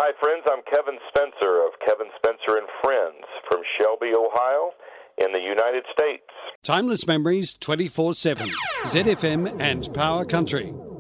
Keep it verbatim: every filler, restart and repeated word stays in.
Hi, friends. I'm Kevin Spencer of Kevin Spencer and Friends from Shelby, Ohio, in the United States. Timeless memories twenty-four seven. Z F M and Power Country.